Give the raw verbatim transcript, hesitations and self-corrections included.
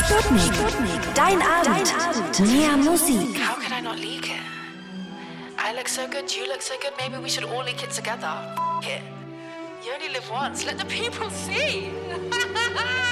Sputnik. Sputnik. Dein Abend. Dein Abend. Mehr Musik. How could I not leak it? I look so good, you look so good, maybe we should all leak it together. F- it. You only live once, let the people see.